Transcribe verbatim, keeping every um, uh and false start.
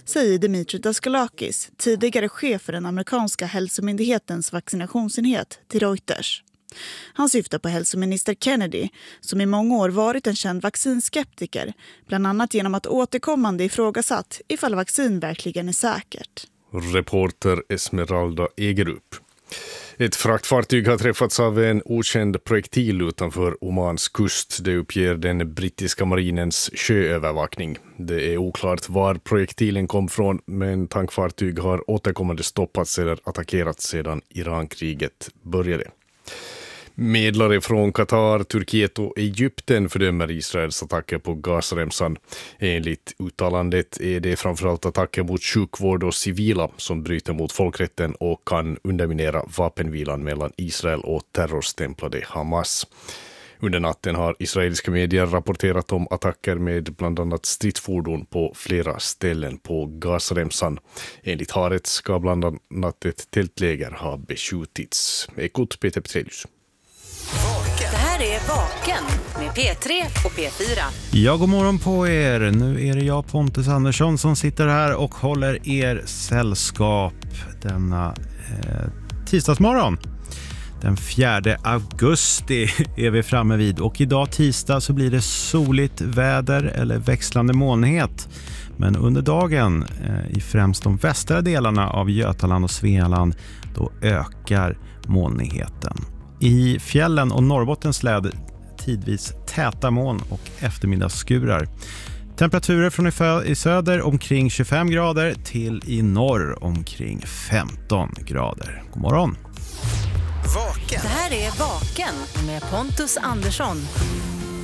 säger Dimitri Daskalakis, tidigare chef för den amerikanska hälsomyndighetens vaccinationsenhet, till Reuters. Han syftar på hälsominister Kennedy, som i många år varit en känd vaccinskeptiker, bland annat genom att återkommande ifrågasatt ifall vaccin verkligen är säkert. Reporter Esmeralda Egerup. Ett fraktfartyg har träffats av en okänd projektil utanför Omans kust. Det uppger den brittiska marinens sjöövervakning. Det är oklart var projektilen kom från, men tankfartyg har återkommande stoppats eller attackerats sedan Irankriget började. Medlare från Qatar, Turkiet och Egypten fördömer Israels attacker på Gazaremsan. Enligt uttalandet är det framförallt attacker mot sjukvård och civila som bryter mot folkrätten och kan underminera vapenvilan mellan Israel och terrorstämplade Hamas. Under natten har israeliska medier rapporterat om attacker med bland annat stridsfordon på flera ställen på Gazaremsan. Enligt Haaretz ska bland annat ett tältläger ha beskjutits. Ekot Peter Petrelius. Det här är Vaken med P tre och P fyra. Ja, god morgon på er. Nu är det jag, Pontus Andersson, som sitter här och håller er sällskap denna eh, tisdagsmorgon. Den fjärde augusti är vi framme vid, och idag tisdag så blir det soligt väder eller växlande molnighet. Men under dagen eh, i främst de västra delarna av Götaland och Svealand då ökar molnigheten. I fjällen och Norrbottens län tidvis täta moln och eftermiddagsskurar. Temperaturer från i söder omkring tjugofem grader till i norr omkring femton grader. God morgon! Vaken. Det här är Vaken med Pontus Andersson.